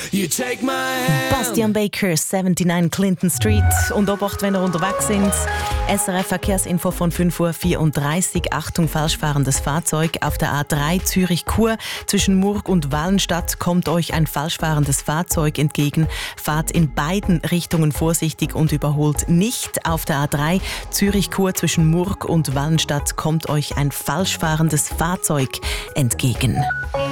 You take my hand. Bastian Baker, 79 Clinton Street. Und Obacht, wenn ihr unterwegs sind. SRF Verkehrsinfo von 5:34 Uhr. Achtung, falschfahrendes Fahrzeug. Auf der A3 Zürich-Chur zwischen Murg und Wallenstadt kommt euch ein falschfahrendes Fahrzeug entgegen. Fahrt in beiden Richtungen vorsichtig und überholt nicht. Auf der A3 Zürich-Chur zwischen Murg und Wallenstadt kommt euch ein falschfahrendes Fahrzeug entgegen.